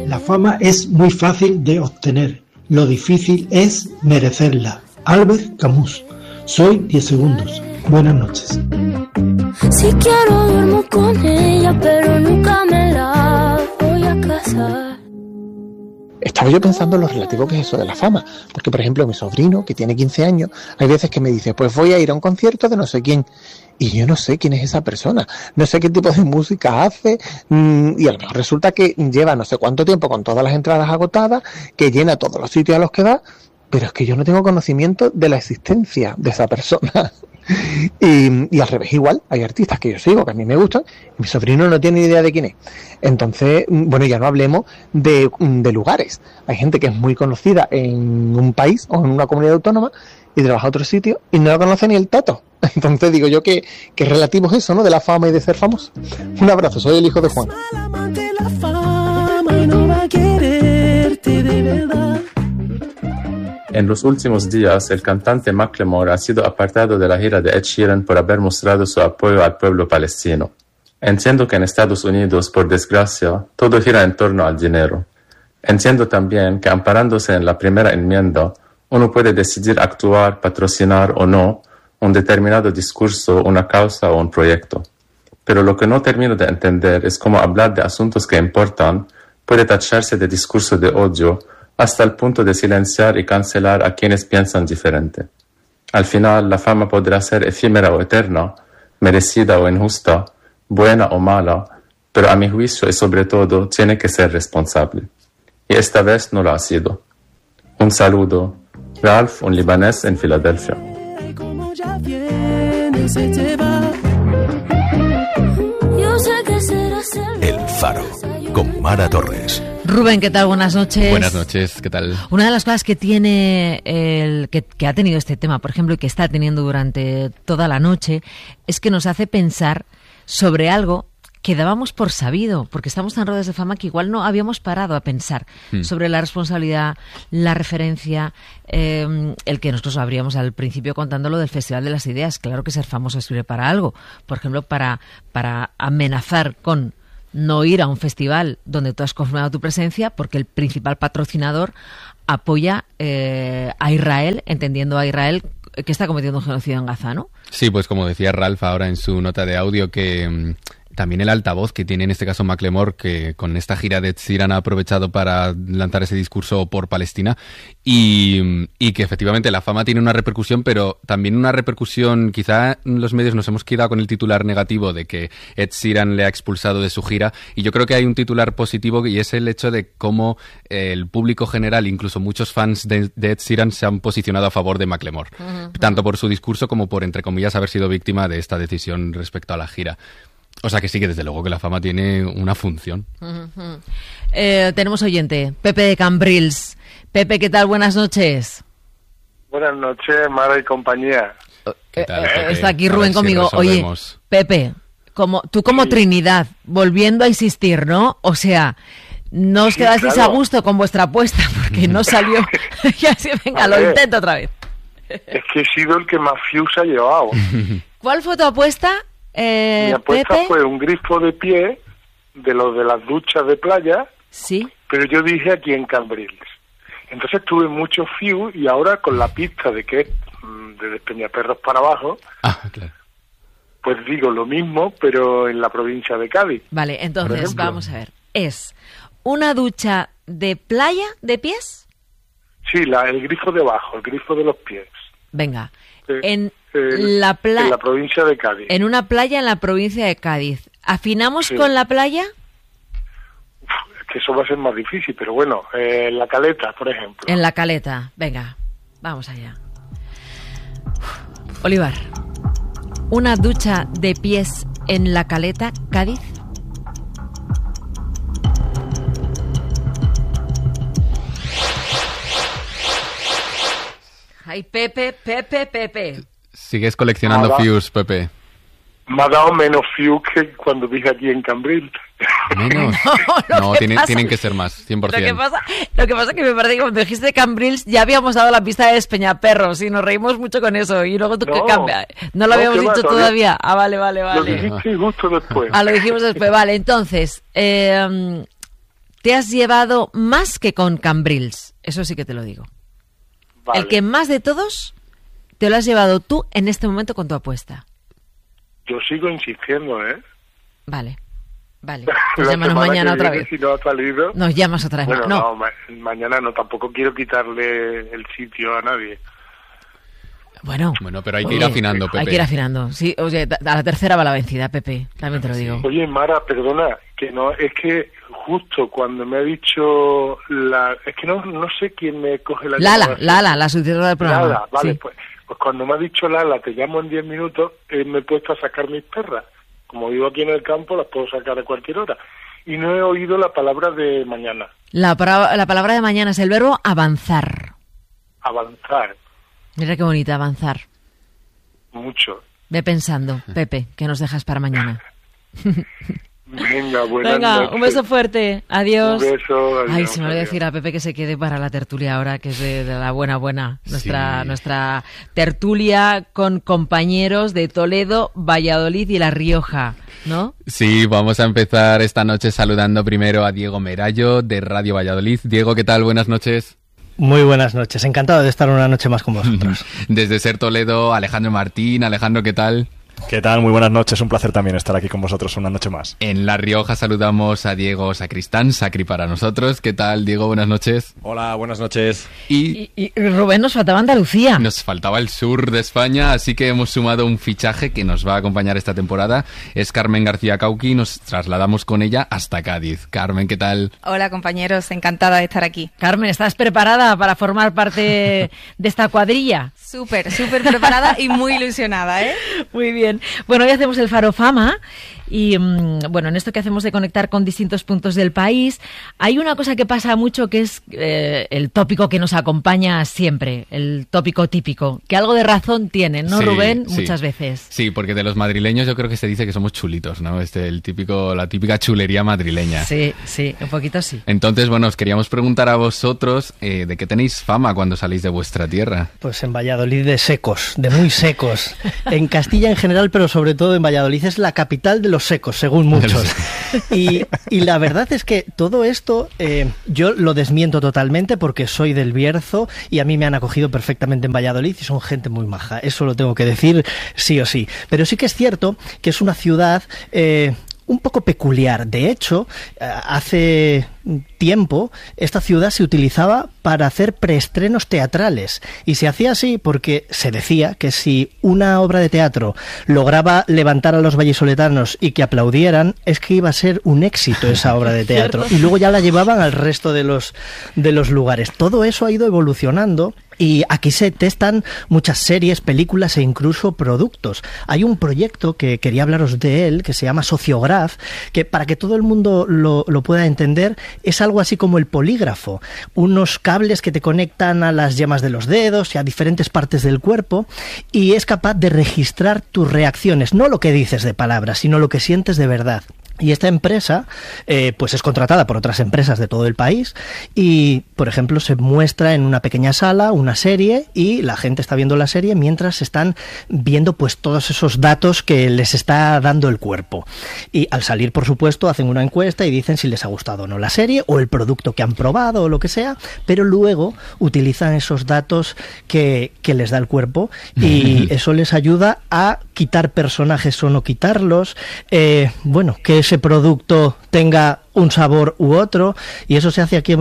La fama es muy fácil de obtener, lo difícil es merecerla. Albert Camus. Soy 10 segundos. Buenas noches. Si quiero duermo con ella, pero nunca me la voy a casar. Estaba yo pensando en lo relativo que es eso de la fama, porque por ejemplo mi sobrino, que tiene 15 años, hay veces que me dice, pues voy a ir a un concierto de no sé quién, y yo no sé quién es esa persona, no sé qué tipo de música hace, y a lo mejor resulta que lleva no sé cuánto tiempo con todas las entradas agotadas, que llena todos los sitios a los que va, pero es que yo no tengo conocimiento de la existencia de esa persona. Y al revés igual, hay artistas que yo sigo, que a mí me gustan, y mi sobrino no tiene ni idea de quién es. Entonces, bueno, ya no hablemos de lugares. Hay gente que es muy conocida en un país o en una comunidad autónoma y trabaja a otro sitio y no lo conoce ni el tato. Entonces digo yo que relativo es eso, ¿no? De la fama y de ser famoso. Un abrazo, soy el hijo de Juan. En los últimos días, el cantante Macklemore ha sido apartado de la gira de Ed Sheeran por haber mostrado su apoyo al pueblo palestino. Entiendo que en Estados Unidos, por desgracia, todo gira en torno al dinero. Entiendo también que amparándose en la primera enmienda, uno puede decidir actuar, patrocinar o no un determinado discurso, una causa o un proyecto. Pero lo que no termino de entender es cómo hablar de asuntos que importan puede tacharse de discurso de odio hasta el punto de silenciar y cancelar a quienes piensan diferente. Al final, la fama podrá ser efímera o eterna, merecida o injusta, buena o mala, pero a mi juicio y sobre todo tiene que ser responsable. Y esta vez no lo ha sido. Un saludo. Ralph, un libanés en Filadelfia. El Faro, con Mara Torres. Rubén, ¿qué tal? Buenas noches. Buenas noches, ¿qué tal? Una de las cosas que tiene que ha tenido este tema, por ejemplo, y que está teniendo durante toda la noche, es que nos hace pensar sobre algo que dábamos por sabido, porque estamos tan rodeados de fama que igual no habíamos parado a pensar sobre la responsabilidad, la referencia, el que nosotros abríamos al principio contando lo del Festival de las Ideas. Claro que ser famoso sirve para algo. Por ejemplo, para amenazar con no ir a un festival donde tú has confirmado tu presencia, porque el principal patrocinador apoya a Israel, entendiendo a Israel que está cometiendo un genocidio en Gaza, ¿no? Sí, pues como decía Ralph ahora en su nota de audio, que también el altavoz que tiene en este caso Macklemore, que con esta gira de Ed Sheeran ha aprovechado para lanzar ese discurso por Palestina, y que efectivamente la fama tiene una repercusión, pero también una repercusión, quizá los medios nos hemos quedado con el titular negativo de que Ed Sheeran le ha expulsado de su gira, y yo creo que hay un titular positivo, y es el hecho de cómo el público general, incluso muchos fans de Ed Sheeran, se han posicionado a favor de Macklemore, tanto por su discurso como por, entre comillas, haber sido víctima de esta decisión respecto a la gira. O sea que sí, que desde luego que la fama tiene una función. Tenemos oyente, Pepe de Cambrils. Pepe, ¿qué tal? Buenas noches. Buenas noches, Mara y compañía. ¿Qué tal, Pepe? Está aquí Rubén conmigo. Oye, Pepe, tú como Trinidad, volviendo a insistir, ¿no? O sea, no os quedasteis a gusto con vuestra apuesta porque no salió. Y así, venga, lo intento otra vez. Es que he sido el que más fuse ha llevado. ¿Cuál fue tu apuesta? Mi apuesta Pepe, fue un grifo de pie de los de las duchas de playa, sí, pero yo dije aquí en Cambrils. Entonces tuve mucho fuse y ahora con la pista de que es de Peñaperros para abajo, claro, pues digo lo mismo, pero en la provincia de Cádiz. Vale, entonces vamos a ver. ¿Es una ducha de playa de pies? Sí, el grifo de abajo, el grifo de los pies. Venga, en la provincia de Cádiz. En una playa en la provincia de Cádiz. ¿Afinamos con la playa? Es que eso va a ser más difícil, pero bueno, en La Caleta, por ejemplo. En La Caleta, venga, vamos allá. Olivar, ¿una ducha de pies en La Caleta, Cádiz? Ay, Pepe. Sigues coleccionando fuse, Pepe. Me ha dado menos fuse que cuando dije aquí en Cambrils. ¿Menos? No, tienen que ser más, 100%. Lo que pasa es que me parece que cuando dijiste Cambrils ya habíamos dado la pista de Peñaperros y nos reímos mucho con eso. Y luego tú que cambias. No lo habíamos dicho todavía. Ah, vale. Lo dijiste justo después. Lo dijimos después, vale. Entonces, te has llevado más que con Cambrils. Eso sí que te lo digo. Vale. El que más de todos te lo has llevado tú en este momento con tu apuesta. Yo sigo insistiendo, ¿eh? Vale. Pues La llámanos semana mañana que otra viene, vez. Si no ha salido... Nos llamas otra vez. Bueno, no. mañana no, tampoco quiero quitarle el sitio a nadie. Bueno, pero hay que ir afinando, Pepe. Hay que ir afinando. Sí, oye, a la tercera va la vencida, Pepe. También te lo digo. Oye, Mara, perdona, que no, es que justo cuando me ha dicho es que no sé quién me coge la Lala, la sucesora del programa. Lala, vale, sí. pues cuando me ha dicho Lala, te llamo en 10 minutos, me he puesto a sacar mis perras. Como vivo aquí en el campo, las puedo sacar a cualquier hora. Y no he oído la palabra de mañana. La palabra de mañana es el verbo avanzar. Avanzar. Mira qué bonita, avanzar. Mucho. Ve pensando, Pepe, que nos dejas para mañana. Venga, buenas noches. Un beso fuerte. Adiós. Un beso. Adiós, Ay, se me olvidó adiós. decir a Pepe que se quede para la tertulia ahora, que es de la buena. Nuestra tertulia con compañeros de Toledo, Valladolid y La Rioja, ¿no? Sí, vamos a empezar esta noche saludando primero a Diego Merallo de Radio Valladolid. Diego, ¿qué tal? Buenas noches. Muy buenas noches, encantado de estar una noche más con vosotros. Desde Ser Toledo, Alejandro Martín. Alejandro, ¿qué tal? ¿Qué tal? Muy buenas noches, un placer también estar aquí con vosotros una noche más. En La Rioja saludamos a Diego Sacristán, Sacri para nosotros. ¿Qué tal, Diego? Buenas noches. Hola, buenas noches. Y Rubén, nos faltaba Andalucía. Nos faltaba el sur de España, así que hemos sumado un fichaje que nos va a acompañar esta temporada. Es Carmen García Cauqui, nos trasladamos con ella hasta Cádiz. Carmen, ¿qué tal? Hola, compañeros, encantada de estar aquí. Carmen, ¿estás preparada para formar parte de esta cuadrilla? Súper preparada y muy ilusionada, ¿eh? Muy bien. Bueno, hoy hacemos el Faro Fama y, bueno, en esto que hacemos de conectar con distintos puntos del país, hay una cosa que pasa mucho que es el tópico que nos acompaña siempre, el tópico típico, que algo de razón tiene, ¿no, sí, Rubén? Sí. Muchas veces. Sí, porque de los madrileños yo creo que se dice que somos chulitos, ¿no? La típica chulería madrileña. Sí, un poquito sí. Entonces, bueno, os queríamos preguntar a vosotros de qué tenéis fama cuando salís de vuestra tierra. Pues en Valladolid de secos, de muy secos. En Castilla en general, pero sobre todo en Valladolid es la capital de los secos, según muchos. Y la verdad es que todo esto yo lo desmiento totalmente porque soy del Bierzo y a mí me han acogido perfectamente en Valladolid y son gente muy maja. Eso lo tengo que decir sí o sí. Pero sí que es cierto que es una ciudad un poco peculiar. De hecho, hace tiempo esta ciudad se utilizaba para hacer preestrenos teatrales y se hacía así porque se decía que si una obra de teatro lograba levantar a los vallisoletanos y que aplaudieran, es que iba a ser un éxito esa obra de teatro y luego ya la llevaban al resto de los lugares. Todo eso ha ido evolucionando y aquí se testan muchas series, películas e incluso productos. Hay un proyecto que quería hablaros de él, que se llama Sociograph, que para que todo el mundo lo pueda entender, es algo así como el polígrafo. Unos cables que te conectan a las yemas de los dedos y a diferentes partes del cuerpo y es capaz de registrar tus reacciones, no lo que dices de palabras, sino lo que sientes de verdad. Y esta empresa pues es contratada por otras empresas de todo el país y, por ejemplo, se muestra en una pequeña sala una serie y la gente está viendo la serie mientras están viendo pues todos esos datos que les está dando el cuerpo. Y al salir, por supuesto, hacen una encuesta y dicen si les ha gustado o no la serie o el producto que han probado o lo que sea, pero luego utilizan esos datos que les da el cuerpo y eso les ayuda a quitar personajes o no quitarlos, bueno, que ese producto tenga un sabor u otro y eso se hace aquí en